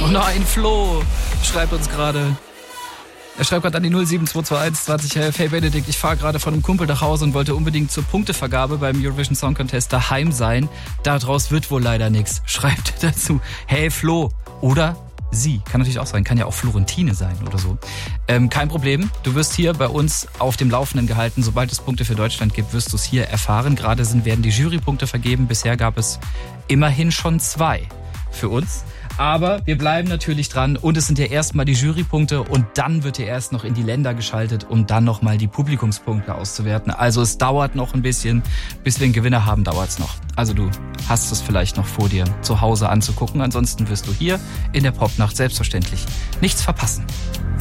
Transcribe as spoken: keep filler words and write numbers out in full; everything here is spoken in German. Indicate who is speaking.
Speaker 1: Oh nein, Flo schreibt uns gerade. Er schreibt gerade an die null sieben zwei zwei eins zwanzig elf. Hey Benedikt, ich fahre gerade von einem Kumpel nach Hause und wollte unbedingt zur Punktevergabe beim Eurovision Song Contest daheim sein. Daraus wird wohl leider nichts. Schreibt dazu. Hey Flo. Oder sie. Kann natürlich auch sein. Kann ja auch Florentine sein oder so. Ähm, kein Problem. Du wirst hier bei uns auf dem Laufenden gehalten. Sobald es Punkte für Deutschland gibt, wirst du es hier erfahren. Gerade sind, werden die Jurypunkte vergeben. Bisher gab es immerhin schon zwei für uns. Aber wir bleiben natürlich dran und es sind ja erstmal die Jurypunkte und dann wird ja erst noch in die Länder geschaltet, um dann nochmal die Publikumspunkte auszuwerten. Also es dauert noch ein bisschen, bis wir einen Gewinner haben, dauert es noch. Also du hast es vielleicht noch vor dir zu Hause anzugucken, ansonsten wirst du hier in der Popnacht selbstverständlich nichts verpassen.